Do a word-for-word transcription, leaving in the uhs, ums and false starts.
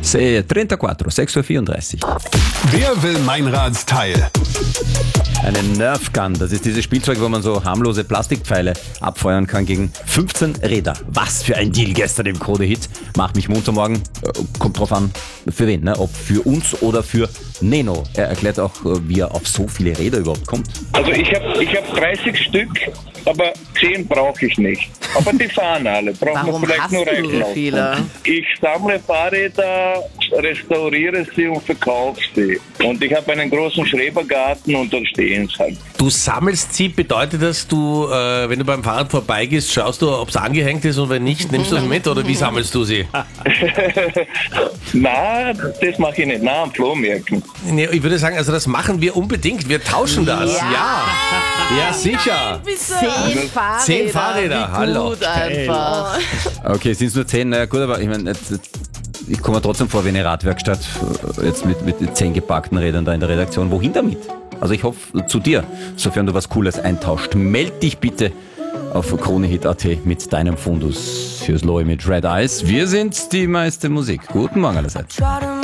trentaquattro, sechs Uhr vierunddreißig. Wer will Meinrads Teil? Eine Nerf Gun, das ist dieses Spielzeug, wo man so harmlose Plastikpfeile abfeuern kann gegen fünfzehn Räder. Was für ein Deal gestern im Krone-Hit. Macht mich munter morgen. Kommt drauf an, für wen, ne? Ob für uns oder für Neno. Er erklärt auch, wie er auf so viele Räder überhaupt kommt. Also ich habe ich hab dreißig Stück, aber zehn brauche ich nicht. Aber die fahren alle. Brauchen Warum wir vielleicht hast nur du so reichen. viele? Ich sammle Fahrräder, restauriere sie und verkaufe sie. Und ich habe einen großen Schrebergarten und dort stehen sie halt. Du sammelst sie, bedeutet das, du, äh, wenn du beim Fahrrad vorbeigehst, schaust du, ob es angehängt ist und wenn nicht, nimmst du es mit oder wie sammelst du sie? Na, das mache ich nicht. Na, am Flohmärkten. Nee, ich würde sagen, also das machen wir unbedingt. Wir tauschen das. Ja. Ja, ja sicher. Zehn Fahrräder. Zehn Fahrräder, Wie hallo. gut einfach. Okay, sind es nur zehn? Na gut, aber ich meine, jetzt, jetzt, ich komme mir trotzdem vor wie eine Radwerkstatt, jetzt mit, mit zehn gepackten Rädern da in der Redaktion. Wohin damit? Also ich hoffe zu dir, sofern du was Cooles eintauscht. Meld dich bitte auf kronehit punkt at mit deinem Fundus fürs Loe mit Red Eyes. Wir sind die meiste Musik. Guten Morgen allerseits.